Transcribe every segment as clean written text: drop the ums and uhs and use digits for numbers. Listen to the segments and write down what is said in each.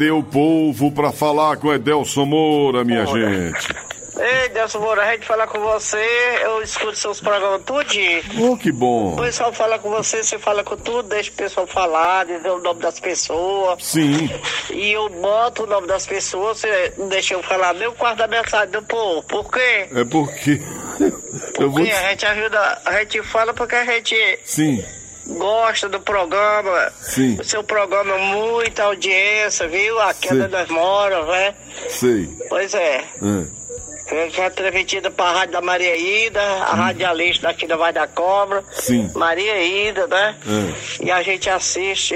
Teu povo pra falar com Edelson Moura, minha gente. Ei, Edelson Moura, a gente fala com você, eu escuto seus programas tudinho. Oh, que bom. O pessoal fala com você, você fala com tudo, deixa o pessoal falar, dizer o nome das pessoas. Sim. E eu boto o nome das pessoas, você não deixa eu falar nem o quarto da mensagem do povo. Por quê? É porque... Porque a gente ajuda, a gente fala porque a gente... Sim. Gosta do programa. Sim. O seu programa é muita audiência, viu? Aqui é onde nós moramos, né? Sei. Pois é. Já transmitida para a Rádio da Maria Ida, a radialista daqui da Vaz da Cobra. Sim. Maria Ida, né? E a gente assiste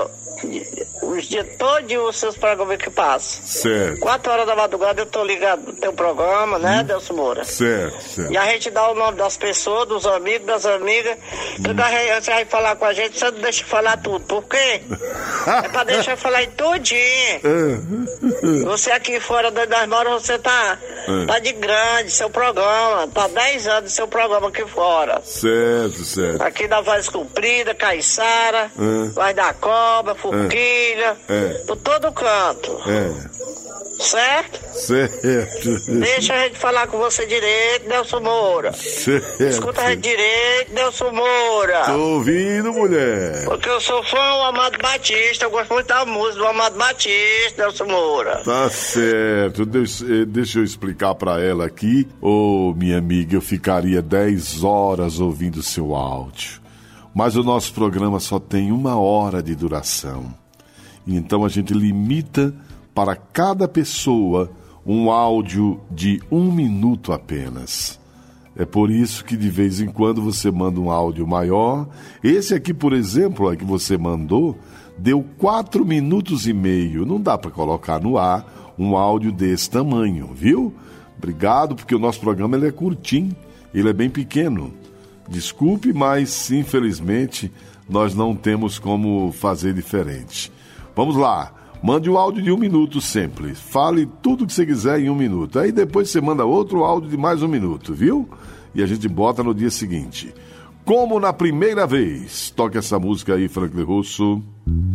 os dias todos os seus programas que passam. Certo. 4 horas da madrugada eu tô ligado no teu programa, né, Edelson Moura? Certo. E a gente dá o nome das pessoas, dos amigos, das amigas. Tudo você vai falar com a gente, você não deixa falar tudo. Por quê? É pra deixar falar em tudinho. Você aqui fora das moras, você tá de grande, seu programa. Tá 10 anos seu programa aqui fora. Certo. Aqui na Vaz Comprida, Caiçara, Vaz da Cobra, Forquilha, por todo canto. Certo? Deixa a gente falar com você direito, Nelson Moura. Certo. Escuta a gente direito, Nelson Moura. Tô ouvindo, mulher. Porque eu sou fã do Amado Batista, eu gosto muito da música do Amado Batista, Nelson Moura. Tá certo. Deixa eu explicar pra ela aqui. Ô, minha amiga, eu ficaria 10 horas ouvindo seu áudio. Mas o nosso programa só tem 1 hora de duração. Então a gente limita para cada pessoa um áudio de 1 minuto apenas. É por isso que de vez em quando você manda um áudio maior. Esse aqui, por exemplo, que você mandou, deu 4 minutos e meio. Não dá para colocar no ar um áudio desse tamanho, viu? Obrigado, porque o nosso programa ele é curtinho, ele é bem pequeno. Desculpe, mas infelizmente nós não temos como fazer diferente. Vamos lá. Mande um áudio de 1 minuto sempre. Fale tudo que você quiser em 1 minuto. Aí depois você manda outro áudio de mais 1 minuto, viu? E a gente bota no dia seguinte. Como na primeira vez. Toque essa música aí, Franklin Russo.